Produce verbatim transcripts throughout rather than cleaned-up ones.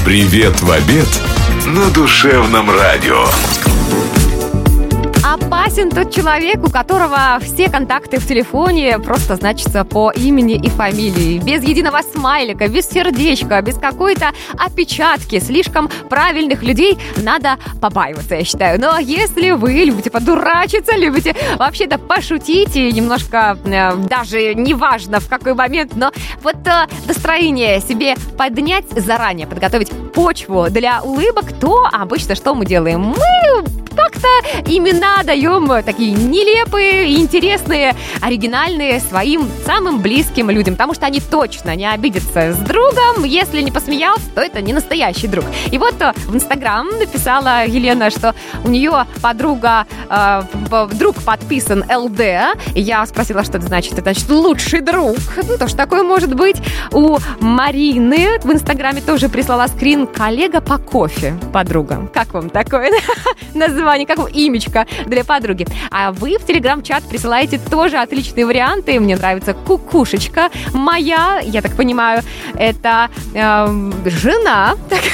Привет в обед на Душевном радио. Опасен тот человек, у которого все контакты в телефоне просто значатся по имени и фамилии. Без единого смайлика, без сердечка, без какой-то опечатки. Слишком правильных людей надо побаиваться, я считаю. Но если вы любите подурачиться, любите вообще-то пошутить и немножко, э, даже неважно в какой момент, но вот э, настроение себе поднять заранее, подготовить почву для улыбок, то обычно что мы делаем? Мы как-то имена даем такие нелепые, интересные, оригинальные своим самым близким людям, потому что они точно не обидятся с другом. Если не посмеялся, то это не настоящий друг. И вот в Инстаграм написала Елена, что у нее подруга, э, друг подписан эл дэ. Я спросила, что это значит. Это значит лучший друг. Ну, то, что такое может быть. У Марины в Инстаграме тоже прислала скрин коллега по кофе, подруга. Как вам такое название? Как имечко для подруги. А вы в Телеграм-чат присылаете тоже отличные варианты. Мне нравится кукушечка моя. Я так понимаю, это э, жена.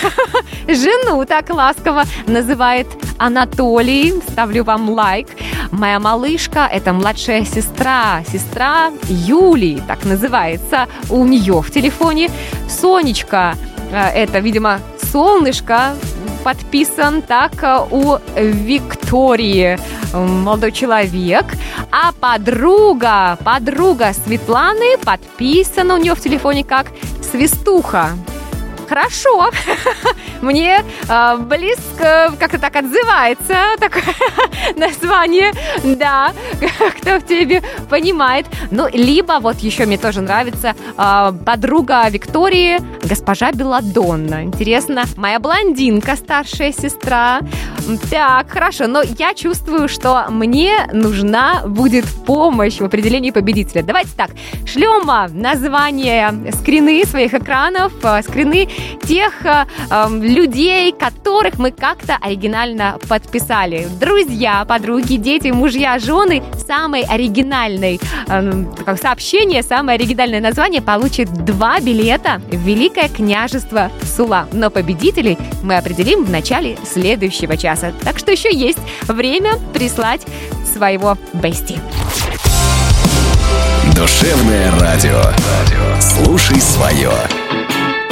Жену так ласково называет Анатолий. Ставлю вам лайк. Моя малышка — это младшая сестра. Сестра Юлии, так называется у нее в телефоне. Сонечка — это, видимо, солнышко. Подписан так у Виктории молодой человек. А подруга, подруга Светланы подписана у нее в телефоне как Свистуха. Хорошо. Мне э, близко, как-то так отзывается такое название. Да, кто в тебе понимает. Ну, либо вот еще мне тоже нравится э, подруга Виктории, госпожа Белладонна. Интересно, моя блондинка, старшая сестра. Так, хорошо, но я чувствую, что мне нужна будет помощь в определении победителя. Давайте так, шлем название, скрины своих экранов, скрины тех э, э, людей, которых мы как-то оригинально подписали. Друзья, подруги, дети, мужья, жены. Самое оригинальное э, сообщение, самое оригинальное название получит два билета в Великое княжество Сула. Но победителей мы определим в начале следующего часа. Так что еще есть время прислать своего бести. Душевное радио. Слушай свое.